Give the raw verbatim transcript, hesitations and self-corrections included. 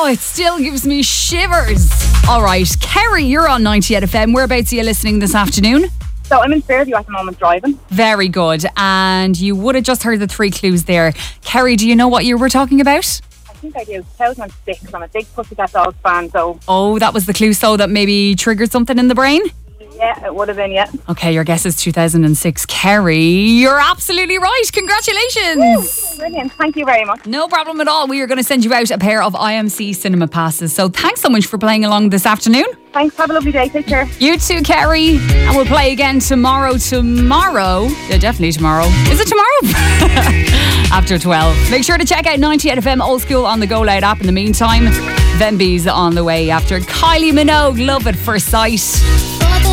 it still gives me shivers. All right, Kerry, you're on ninety-eight F M. Whereabouts are you listening this afternoon? So I'm in Fairview at the moment driving. Very good. And you would have just heard the three clues there. Kerry, do you know what year we're talking about? I think I do. two thousand six. I'm a big Pussycat Dolls fan, so... Oh, that was the clue, so that maybe triggered something in the brain? Yeah, it would have been, yeah. Okay, your guess is two thousand six. Kerry, you're absolutely right. Congratulations. Woo, brilliant. Thank you very much. No problem at all. We are going to send you out a pair of I M C cinema passes. So thanks so much for playing along this afternoon. Thanks. Have a lovely day. Take care. You too, Kerry. And we'll play again tomorrow. Tomorrow. Yeah, definitely tomorrow. Is it tomorrow? After twelve. Make sure to check out ninety-eight F M Old School on the Go Loud app in the meantime. Venbe's on the way after Kylie Minogue. Love at first sight.